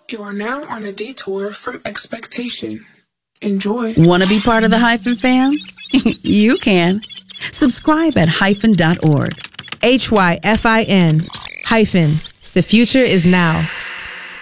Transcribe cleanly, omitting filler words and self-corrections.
You are now on a detour from expectation. Enjoy. Want to be part of the Hyphen fam? You can. Subscribe at hyphen.org. HYFIN. Hyphen. The future is now.